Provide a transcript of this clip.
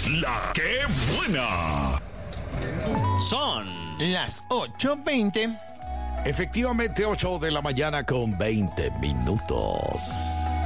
La que buena. Son las 8:20. Efectivamente, 8 de la mañana con 20 minutos.